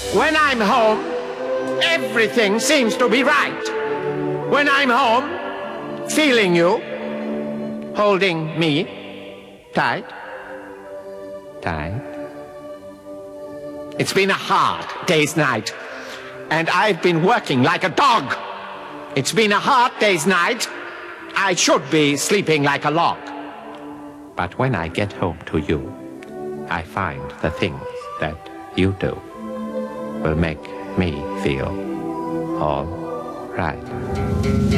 When I'm home, everything seems to be right. When I'm home, feeling you, holding me tight, tight. It's been a hard day's night, and I've been working like a dog. It's been a hard day's night. I should be sleeping like a log. But when I get home to you, I find the things that you do will make me feel all right.